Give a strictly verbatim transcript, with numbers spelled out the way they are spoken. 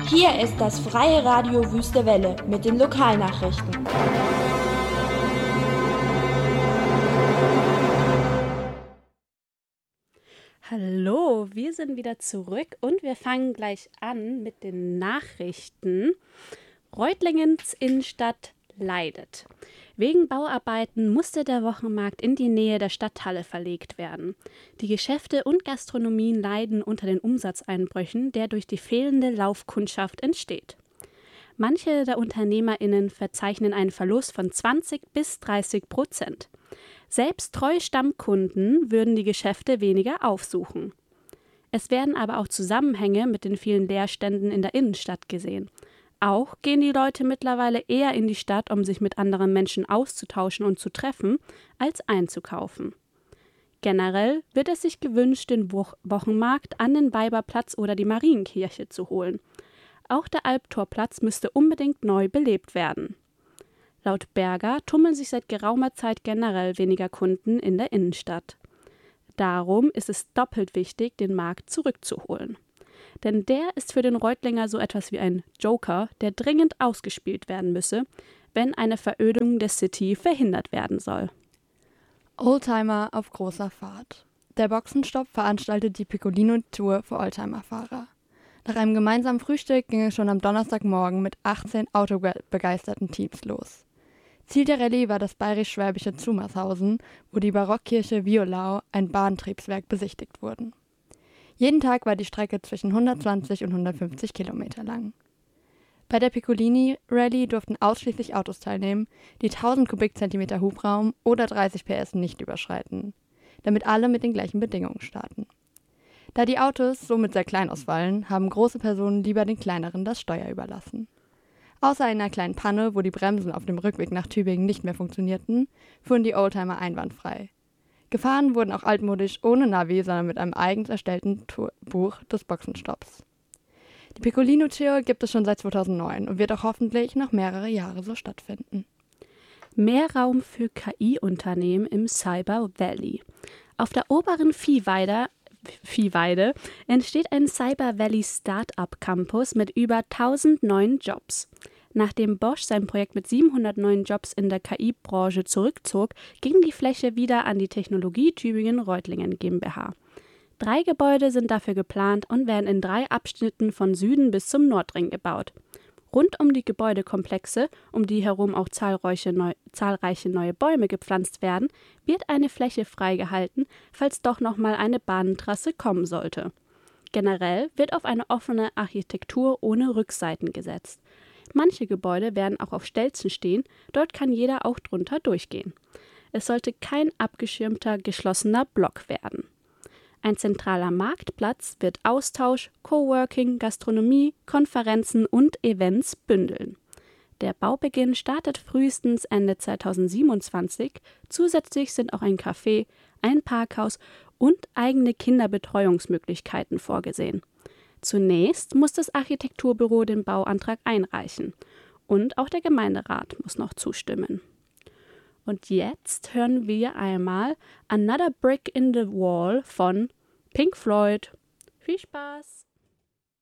Hier ist das Freie Radio Wüste Welle mit den Lokalnachrichten. Hallo, wir sind wieder zurück und wir fangen gleich an mit den Nachrichten. Reutlingens Innenstadt leidet. Wegen Bauarbeiten musste der Wochenmarkt in die Nähe der Stadthalle verlegt werden. Die Geschäfte und Gastronomien leiden unter den Umsatzeinbrüchen, der durch die fehlende Laufkundschaft entsteht. Manche der UnternehmerInnen verzeichnen einen Verlust von zwanzig bis dreißig Prozent. Selbst treue Stammkunden würden die Geschäfte weniger aufsuchen. Es werden aber auch Zusammenhänge mit den vielen Leerständen in der Innenstadt gesehen. Auch gehen die Leute mittlerweile eher in die Stadt, um sich mit anderen Menschen auszutauschen und zu treffen, als einzukaufen. Generell wird es sich gewünscht, den Wo- Wochenmarkt an den Weiberplatz oder die Marienkirche zu holen. Auch der Albtorplatz müsste unbedingt neu belebt werden. Laut Berger tummeln sich seit geraumer Zeit generell weniger Kunden in der Innenstadt. Darum ist es doppelt wichtig, den Markt zurückzuholen. Denn der ist für den Reutlinger so etwas wie ein Joker, der dringend ausgespielt werden müsse, wenn eine Verödung der City verhindert werden soll. Oldtimer auf großer Fahrt. Der Boxenstopp veranstaltet die Piccolino-Tour für Oldtimer-Fahrer. Nach einem gemeinsamen Frühstück ging es schon am Donnerstagmorgen mit achtzehn autobegeisterten Teams los. Ziel der Rallye war das bayerisch-schwäbische Zumarshausen, wo die Barockkirche Violau, ein Bahntriebswerk, besichtigt wurden. Jeden Tag war die Strecke zwischen hundertzwanzig und hundertfünfzig Kilometer lang. Bei der Piccolini-Rallye durften ausschließlich Autos teilnehmen, die tausend Kubikzentimeter Hubraum oder dreißig P S nicht überschreiten, damit alle mit den gleichen Bedingungen starten. Da die Autos somit sehr klein ausfallen, haben große Personen lieber den kleineren das Steuer überlassen. Außer einer kleinen Panne, wo die Bremsen auf dem Rückweg nach Tübingen nicht mehr funktionierten, fuhren die Oldtimer einwandfrei. Gefahren wurden auch altmodisch ohne Navi, sondern mit einem eigens erstellten Tourbuch des Boxenstopps. Die Piccolino-Tour gibt es schon seit zweitausendneun und wird auch hoffentlich noch mehrere Jahre so stattfinden. Mehr Raum für K I-Unternehmen im Cyber Valley. Auf der oberen Viehweide, Viehweide entsteht ein Cyber Valley Startup Campus mit über tausend neuen Jobs. Nachdem Bosch sein Projekt mit siebenhundert neuen Jobs in der K I-Branche zurückzog, ging die Fläche wieder an die Technologie Tübingen Reutlingen GmbH. Drei Gebäude sind dafür geplant und werden in drei Abschnitten von Süden bis zum Nordring gebaut. Rund um die Gebäudekomplexe, um die herum auch zahlreiche, neu, zahlreiche neue Bäume gepflanzt werden, wird eine Fläche freigehalten, falls doch nochmal eine Bahntrasse kommen sollte. Generell wird auf eine offene Architektur ohne Rückseiten gesetzt. Manche Gebäude werden auch auf Stelzen stehen, dort kann jeder auch drunter durchgehen. Es sollte kein abgeschirmter, geschlossener Block werden. Ein zentraler Marktplatz wird Austausch, Coworking, Gastronomie, Konferenzen und Events bündeln. Der Baubeginn startet frühestens Ende zweitausendsiebenundzwanzig. Zusätzlich sind auch ein Café, ein Parkhaus und eigene Kinderbetreuungsmöglichkeiten vorgesehen. Zunächst muss das Architekturbüro den Bauantrag einreichen und auch der Gemeinderat muss noch zustimmen. Und jetzt hören wir einmal Another Brick in the Wall von Pink Floyd. Viel Spaß!